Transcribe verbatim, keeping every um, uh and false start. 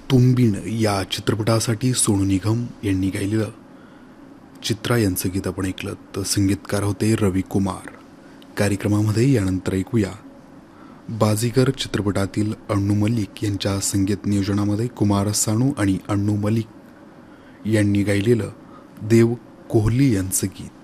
तुंबीण या चित्रपटासाठी सोनू निगम यांनी गायलेलं चित्रा यांचं गीत आपण ऐकलं. तर संगीतकार होते रवी कुमार. कार्यक्रमामध्ये यानंतर ऐकूया बाजीगर चित्रपटातील अण्णू मलिक यांच्या संगीत नियोजनामध्ये कुमार सानू आणि अण्णू मलिक यांनी गायलेलं देव कोहली यांचं गीत.